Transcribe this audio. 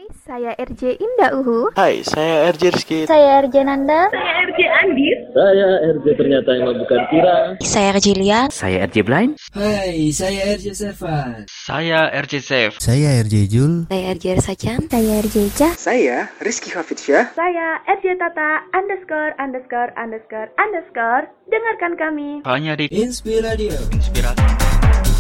Saya RJ Indah Uhu. Hai, saya RJ Rizky. Saya RJ Nanda. Saya RJ Andis. Saya RJ ternyata yang bukan Kira. Saya RJ Lia. Saya RJ Blind. Hai, saya RJ Sevan. Saya RJ Safe. Saya RJ Jul. Saya RJ Ersacan. Saya RJ Ica. Saya Rizky Hafidsyah. Saya RJ Tata ______. Dengarkan kami Hanya di Inspiradio. Inspirasi.